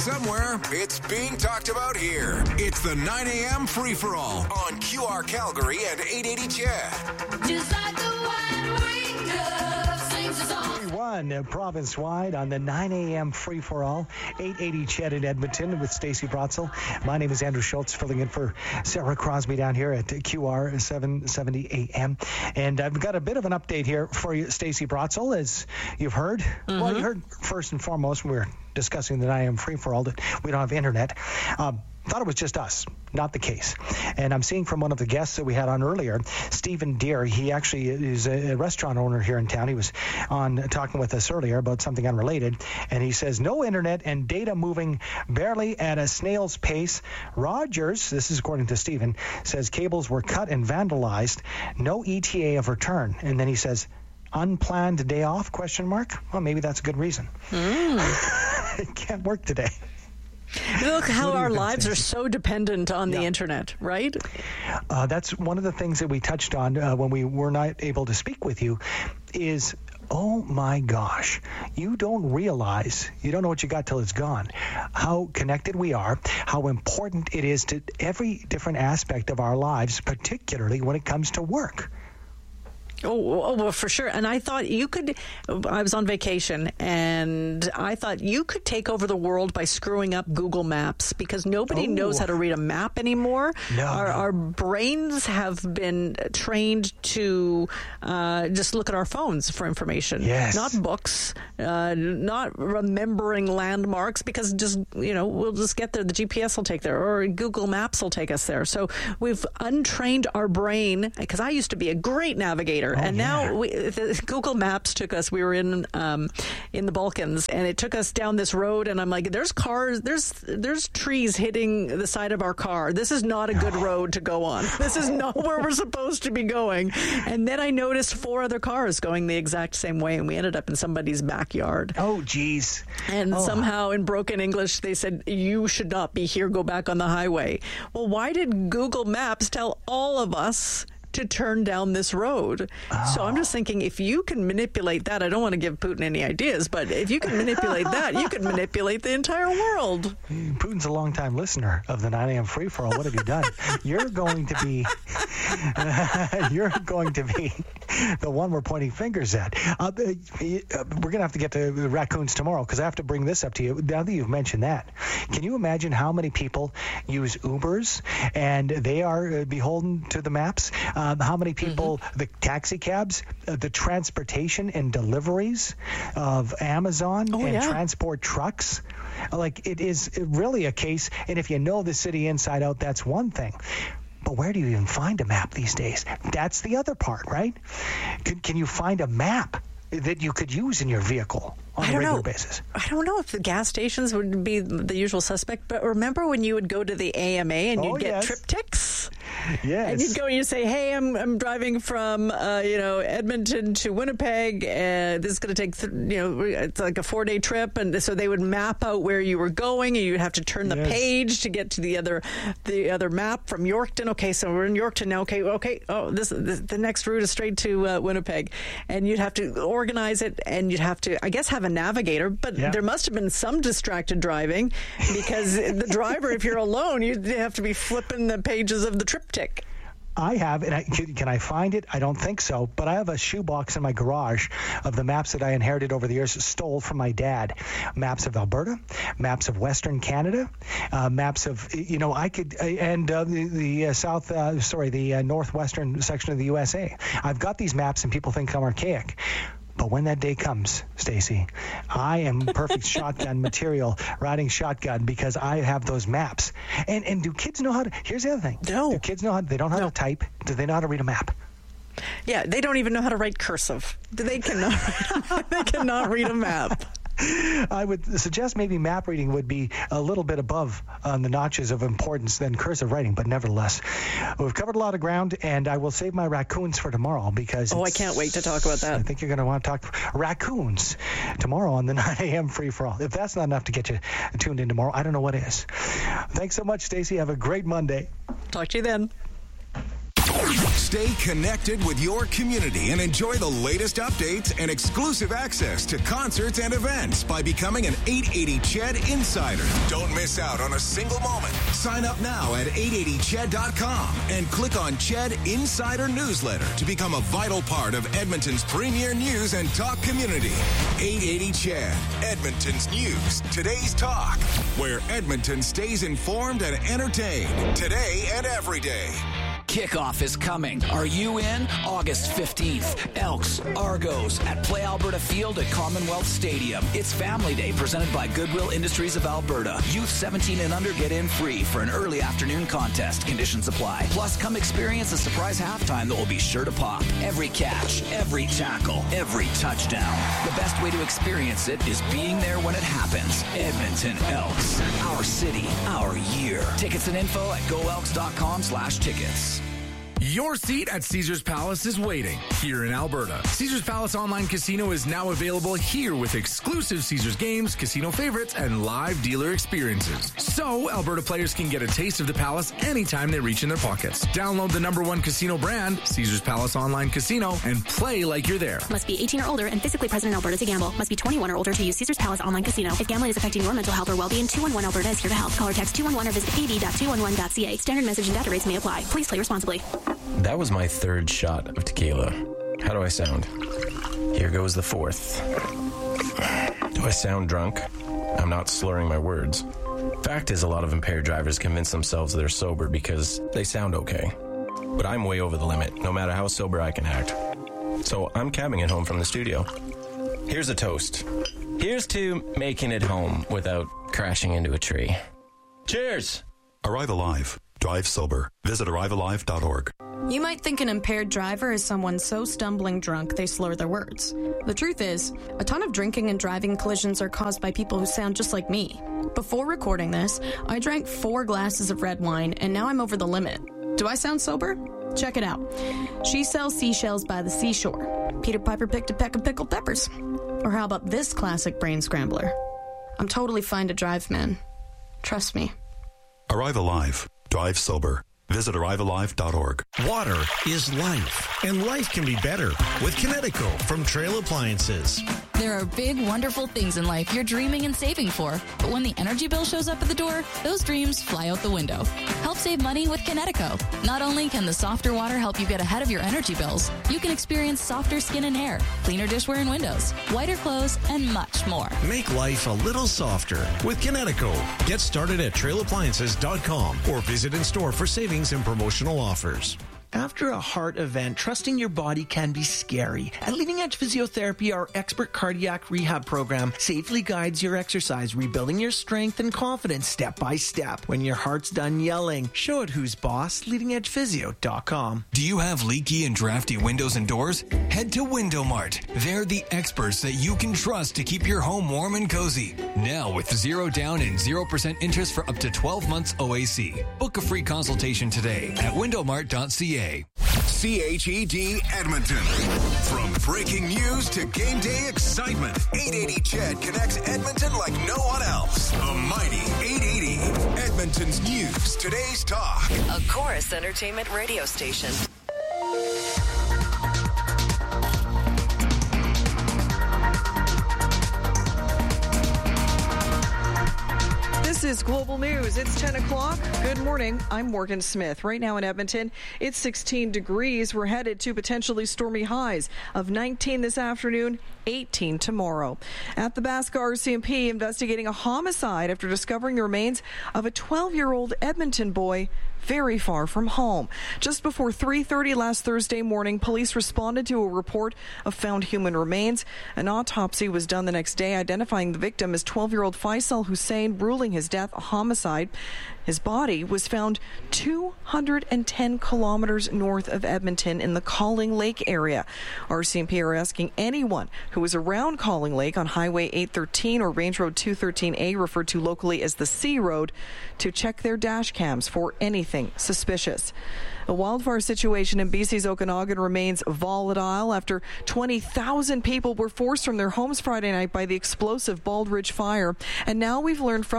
Somewhere, it's being talked about here. It's the 9 a.m. free-for-all on QR Calgary and 880 CHED. Just like the white winged dove sings a song. One province-wide on the 9 a.m. free-for-all, 880 CHED in Edmonton with Stacey Brotzel. My name is Andrew Schultz, filling in for Sarah Crosby down here at QR 770 AM. And I've got a bit of an update here for you, Stacey Brotzel, as you've heard. Mm-hmm. Well, you heard first and foremost, we were discussing the 9 a.m. free-for-all that we don't have internet. Thought it was just us. Not the case. And I'm seeing from one of the guests that we had on earlier, Stephen Deere. He actually is a restaurant owner here in town. He was on talking with us earlier about something unrelated. And he says, no internet and data moving barely at a snail's pace. Rogers, this is according to Stephen, says cables were cut and vandalized. No ETA of return. And then he says, unplanned day off, ? Well, maybe that's a good reason. It can't work today. Look how our lives are so dependent on the internet, right? That's one of the things that we touched on when we were not able to speak with you is, oh my gosh, you don't realize, you don't know what you got till it's gone, how connected we are, how important it is to every different aspect of our lives, particularly when it comes to work. Oh, well, for sure. And I thought you could, I was on vacation, and I thought you could take over the world by screwing up Google Maps, because nobody knows how to read a map anymore. Our brains have been trained to just look at our phones for information, not books, not remembering landmarks, because just, we'll just get there. The GPS will take there, or Google Maps will take us there. So we've untrained our brain, because I used to be a great navigator. Now Google Maps took us. We were in the Balkans, and it took us down this road. And I'm like, "There's cars. There's trees hitting the side of our car. This is not a good road to go on. This is not where we're supposed to be going." And then I noticed 4 other cars going the exact same way, and we ended up in somebody's backyard. Oh, geez! And somehow, in broken English, they said, "You should not be here. Go back on the highway." Well, why did Google Maps tell all of us to turn down this road? So I'm just thinking, if you can manipulate that, I don't want to give Putin any ideas, but if you can manipulate that, you can manipulate the entire world. Putin's a longtime listener of the 9 a.m. free-for-all. What have you done? You're going to be the one we're pointing fingers at. We're going to have to get to raccoons tomorrow, because I have to bring this up to you. Now that you've mentioned that, can you imagine how many people use Ubers and they are beholden to the maps? How many people, the taxi cabs, the transportation and deliveries of Amazon transport trucks? Like, it is really a case, and if you know the city inside out, that's one thing. But where do you even find a map these days? That's the other part, right? Can you find a map that you could use in your vehicle on a regular basis? I don't know if the gas stations would be the usual suspect, but remember when you would go to the AMA and you'd get triptychs? Yes. And you'd go and you'd say, hey, I'm driving from, Edmonton to Winnipeg, and this is going to take, it's like a 4-day trip. And so they would map out where you were going, and you'd have to turn the page to get to the other map from Yorkton. Okay, so we're in Yorkton now. Okay. Oh, the next route is straight to Winnipeg. And you'd have to organize it, and you'd have to, I guess, have a navigator, but there must have been some distracted driving, because the driver, if you're alone, you'd have to be flipping the pages of the triptych. I have, and can I find it? I don't think so, but I have a shoebox in my garage of the maps that I inherited over the years, stole from my dad. Maps of Alberta, maps of Western Canada, maps of, I could, and the northwestern section of the USA. I've got these maps, and people think I'm archaic. But when that day comes, Stacey, I am perfect shotgun material, riding shotgun, because I have those maps. And do kids know how to? Here's the other thing. No. Do kids know how? They don't know how to type. Do they know how to read a map? Yeah, they don't even know how to write cursive. They cannot read a map. I would suggest maybe map reading would be a little bit above on the notches of importance than cursive writing, but nevertheless, we've covered a lot of ground, and I will save my raccoons for tomorrow, because I can't wait to talk about that. I think you're going to want to talk raccoons tomorrow on the 9 a.m. free-for-all. If that's not enough to get you tuned in tomorrow, I don't know what is. Thanks so much, Stacey. Have a great Monday. Talk to you then. Stay connected with your community and enjoy the latest updates and exclusive access to concerts and events by becoming an 880 Ched Insider. Don't miss out on a single moment. Sign up now at 880ched.com and click on Ched Insider Newsletter to become a vital part of Edmonton's premier news and talk community. 880 Ched, Edmonton's news, today's talk, where Edmonton stays informed and entertained today and every day. Kickoff is coming. Are you in? August 15th. Elks, Argos at Play Alberta Field at Commonwealth Stadium. It's Family Day presented by Goodwill Industries of Alberta. Youth 17 and under get in free for an early afternoon contest. Conditions apply. Plus, come experience a surprise halftime that will be sure to pop. Every catch, every tackle, every touchdown. The best way to experience it is being there when it happens. Edmonton Elks. Our city, our year. Tickets and info at goelks.com/tickets. Your seat at Caesars Palace is waiting here in Alberta. Caesars Palace Online Casino is now available here with exclusive Caesars games, casino favorites, and live dealer experiences. So Alberta players can get a taste of the Palace anytime they reach in their pockets. Download the #1 casino brand, Caesars Palace Online Casino, and play like you're there. Must be 18 or older and physically present in Alberta to gamble. Must be 21 or older to use Caesars Palace Online Casino. If gambling is affecting your mental health or well-being, 211 Alberta is here to help. Call or text 211 or visit pd.211.ca. Standard message and data rates may apply. Please play responsibly. That was my third shot of tequila. How do I sound? Here goes the fourth. Do I sound drunk? I'm not slurring my words. Fact is, a lot of impaired drivers convince themselves they're sober because they sound okay. But I'm way over the limit, no matter how sober I can act. So I'm cabbing it home from the studio. Here's a toast. Here's to making it home without crashing into a tree. Cheers! Arrive Alive. Drive sober. Visit arrivealive.org. You might think an impaired driver is someone so stumbling drunk they slur their words. The truth is, a ton of drinking and driving collisions are caused by people who sound just like me. Before recording this, I drank 4 glasses of red wine, and now I'm over the limit. Do I sound sober? Check it out. She sells seashells by the seashore. Peter Piper picked a peck of pickled peppers. Or how about this classic brain scrambler? I'm totally fine to drive, man. Trust me. Arrive Alive. Drive sober. Visit arrivealive.org. Water is life, and life can be better with Kinetico from Trail Appliances. There are big, wonderful things in life you're dreaming and saving for, but when the energy bill shows up at the door, those dreams fly out the window. Help save money with Kinetico. Not only can the softer water help you get ahead of your energy bills, you can experience softer skin and hair, cleaner dishware and windows, whiter clothes, and much more. Make life a little softer with Kinetico. Get started at trailappliances.com or visit in store for savings and promotional offers. After a heart event, trusting your body can be scary. At Leading Edge Physiotherapy, our expert cardiac rehab program safely guides your exercise, rebuilding your strength and confidence step by step. When your heart's done yelling, show it who's boss, leadingedgephysio.com. Do you have leaky and drafty windows and doors? Head to Window Mart. They're the experts that you can trust to keep your home warm and cozy. Now with 0 down and 0% interest for up to 12 months OAC. Book a free consultation today at windowmart.ca. CHED Edmonton. From breaking news to game day excitement, 880 Ched connects Edmonton like no one else. The mighty 880. Edmonton's news, today's talk. A Chorus Entertainment radio station. This is Global News. It's 10 o'clock. Good morning. I'm Morgan Smith. Right now in Edmonton, it's 16 degrees. We're headed to potentially stormy highs of 19 this afternoon, 18 tomorrow. At the Basque RCMP, investigating a homicide after discovering the remains of a 12-year-old Edmonton boy very far from home. Just before 3:30 last Thursday morning, police responded to a report of found human remains. An autopsy was done the next day, identifying the victim as 12-year-old Faisal Hussein, ruling his death a homicide. His body was found 210 kilometers north of Edmonton in the Calling Lake area. RCMP are asking anyone who is around Calling Lake on Highway 813 or Range Road 213A, referred to locally as the C Road, to check their dash cams for anything suspicious. The wildfire situation in BC's Okanagan remains volatile after 20,000 people were forced from their homes Friday night by the explosive Bald Ridge fire. And now we've learned from police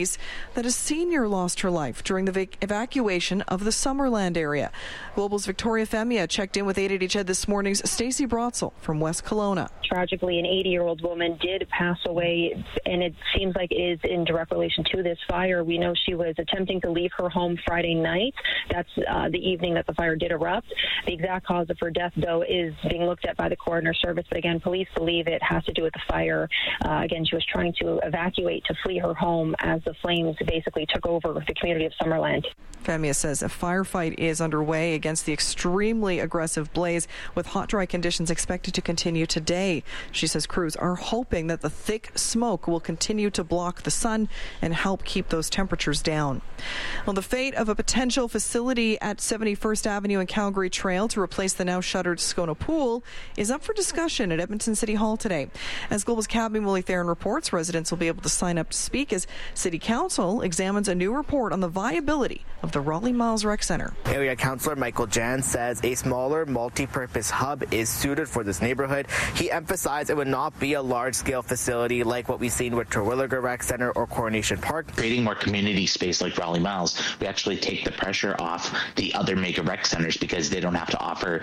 communities that a senior lost her life during the evacuation of the Summerland area. Global's Victoria Femia checked in with 880 CHED this morning's Stacey Brotzel from West Kelowna. Tragically, an 80-year-old woman did pass away, and it seems like it is in direct relation to this fire. We know she was attempting to leave her home Friday night. That's the evening that the fire did erupt. The exact cause of her death, though, is being looked at by the coroner service. But again, police believe it has to do with the fire. Again, she was trying to evacuate to flee her home as the flames basically took over the community of Summerland. Femia says a firefight is underway against the extremely aggressive blaze, with hot, dry conditions expected to continue today. She says crews are hoping that the thick smoke will continue to block the sun and help keep those temperatures down. Well, the fate of a potential facility at 71st Avenue and Calgary Trail to replace the now shuttered Scona Pool is up for discussion at Edmonton City Hall today. As Global's Cabby Willie Theron reports, residents will be able to sign up to speak as City Council examines a new report on the viability of the Raleigh Miles Rec Centre. Area Councillor Michael Jan says a smaller multi-purpose hub is suited for this neighborhood. He emphasized it would not be a large-scale facility like what we've seen with Terwilliger Rec Centre or Coronation Park. Creating more community space like Raleigh Miles, we actually take the pressure off the other mega rec centers because they don't have to offer,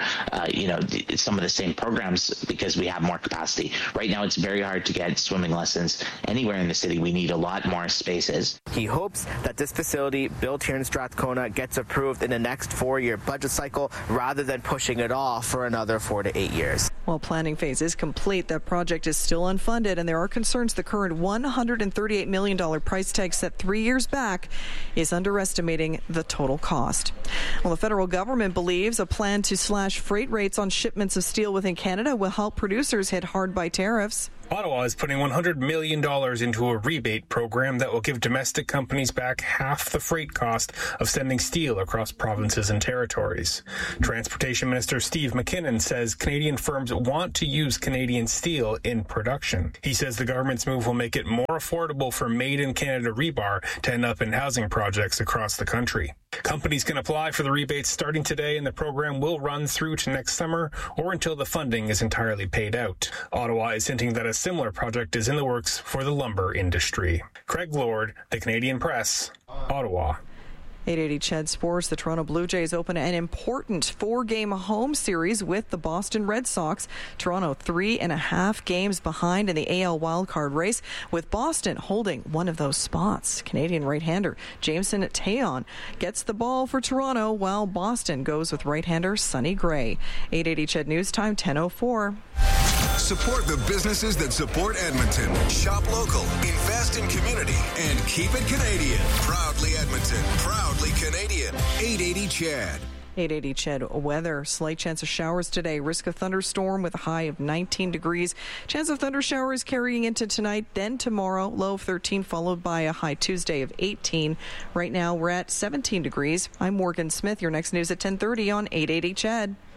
some of the same programs because we have more capacity. Right now, it's very hard to get swimming lessons anywhere in the city. We need a lot more spaces. He hopes that this facility built here in Strathcona gets approved in the next 4-year budget cycle rather than pushing it off for another 4 to 8 years. While planning phase is complete, that project is still unfunded, and there are concerns the current $138 million price tag set 3 years back is underestimating the total cost. Well, the federal government believes a plan to slash freight rates on shipments of steel within Canada will help producers hit hard by tariffs. Ottawa is putting $100 million into a rebate program that will give domestic companies back half the freight cost of sending steel across provinces and territories. Transportation Minister Steve McKinnon says Canadian firms want to use Canadian steel in production. He says the government's move will make it more affordable for made-in-Canada rebar to end up in housing projects across the country. Companies can apply for the rebates starting today, and the program will run through to next summer or until the funding is entirely paid out. Ottawa is hinting that a similar project is in the works for the lumber industry. Craig Lord, The Canadian Press, Ottawa. 880 CHED Sports. The Toronto Blue Jays open an important 4-game home series with the Boston Red Sox. Toronto 3.5 games behind in the AL wildcard race, with Boston holding one of those spots. Canadian right-hander Jameson Taillon gets the ball for Toronto, while Boston goes with right-hander Sonny Gray. 880 CHED News Time, 10:04. Support the businesses that support Edmonton. Shop local, invest in community, and keep it Canadian. Proudly Edmonton, proudly Canadian. 880 CHED. 880 CHED weather. Slight chance of showers today. Risk of thunderstorm with a high of 19 degrees. Chance of thunder showers carrying into tonight, then tomorrow. Low of 13, followed by a high Tuesday of 18. Right now, we're at 17 degrees. I'm Morgan Smith. Your next news at 10:30 on 880 CHED.